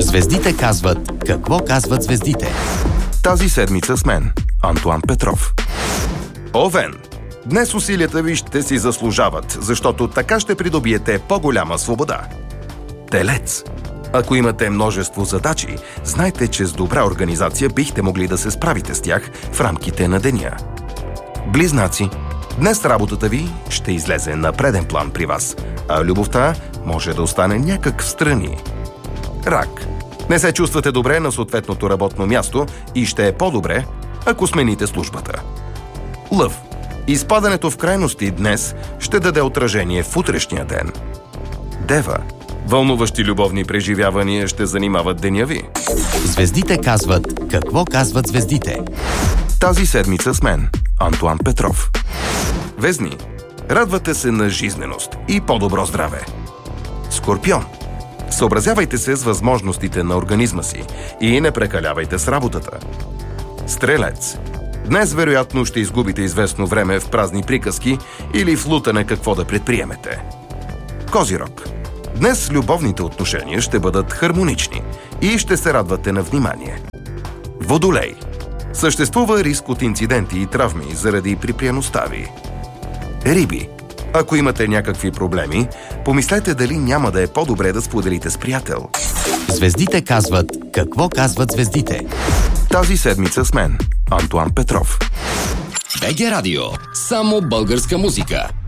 Звездите казват какво казват звездите. Тази седмица с мен, Антоан Петров. Овен! Днес усилията ви ще си заслужават, защото така ще придобиете по-голяма свобода. Телец! Ако имате множество задачи, знайте, че с добра организация бихте могли да се справите с тях в рамките на деня. Близнаци! Днес работата ви ще излезе на преден план при вас, а любовта може да остане някак встрани. Рак! Не се чувствате добре на съответното работно място и ще е по-добре, ако смените службата. Лъв! Изпадането в крайности днес ще даде отражение в утрешния ден. Дева! Вълнуващи любовни преживявания ще занимават деня ви. Звездите казват какво казват звездите. Тази седмица с мен, Антоан Петров. Везни! Радвате се на жизненост и по-добро здраве. Скорпион! Съобразявайте се с възможностите на организма си и не прекалявайте с работата. Стрелец! Днес вероятно ще изгубите известно време в празни приказки или в лутане какво да предприемете. Козирог! Днес любовните отношения ще бъдат хармонични и ще се радвате на внимание. Водолей! Съществува риск от инциденти и травми заради припряността ви. Риби! Ако имате някакви проблеми, помислете дали няма да е по-добре да споделите с приятел. Звездите казват какво казват звездите. Тази седмица с мен, Антоан Петров. БГ Радио. Само българска музика.